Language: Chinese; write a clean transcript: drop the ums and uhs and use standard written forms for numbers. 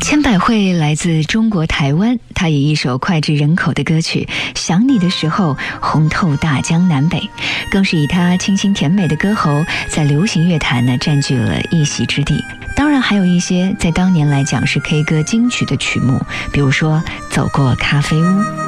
千百惠来自中国台湾，她以一首脍炙人口的歌曲《想你的时候》红透大江南北，更是以她清新甜美的歌喉在流行乐坛呢占据了一席之地。当然还有一些在当年来讲是 K 歌金曲的曲目，比如说《走过咖啡屋》。